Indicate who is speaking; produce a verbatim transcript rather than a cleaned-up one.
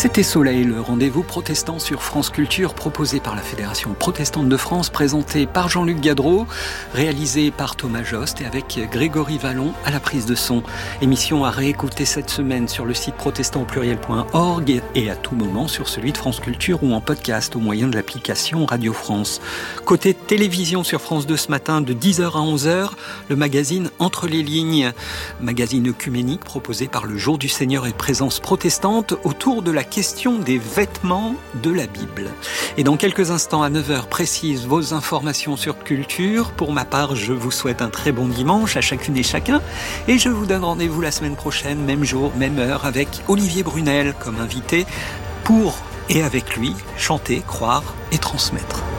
Speaker 1: C'était Soleil, le rendez-vous protestant sur France Culture proposé par la Fédération protestante de France, présenté par Jean-Luc Gadreau, réalisé par Thomas Jost et avec Grégory Vallon à la prise de son. Émission à réécouter cette semaine sur le site protestant au pluriel point org et à tout moment sur celui de France Culture ou en podcast au moyen de l'application Radio France. Côté télévision sur France deux ce matin de dix heures à onze heures, le magazine Entre les lignes, magazine œcuménique proposé par le Jour du Seigneur et Présence protestante autour de la question des vêtements de la Bible. Et dans quelques instants, à neuf heures précises, vos informations sur culture. Pour ma part, je vous souhaite un très bon dimanche à chacune et chacun. Et je vous donne rendez-vous la semaine prochaine, même jour, même heure, avec Olivier Brunel comme invité pour, et avec lui, chanter, croire et transmettre.